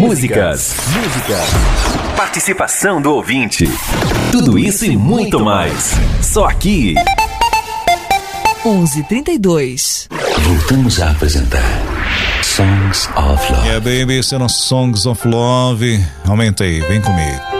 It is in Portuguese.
músicas, participação do ouvinte. Tudo isso e muito mais. Só aqui. 11:32. Voltamos a apresentar Songs of Love. Yeah, baby, sendo Songs of Love. Aumenta aí, vem comigo.